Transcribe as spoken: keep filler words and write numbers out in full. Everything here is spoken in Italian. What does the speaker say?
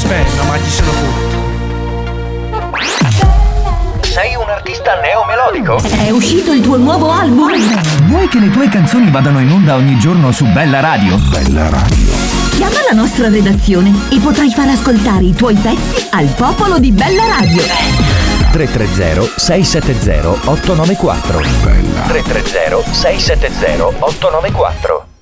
aspetta, ma ci sono tutti. Sei un artista neomelodico? È uscito il tuo nuovo album? Vuoi che le tue canzoni vadano in onda ogni giorno su Bella Radio? Bella Radio. Chiama la nostra redazione e potrai far ascoltare i tuoi pezzi al popolo di Bella Radio. tre tre zero sei sette zero otto nove quattro. Bella. tre tre zero sei sette zero otto nove quattro.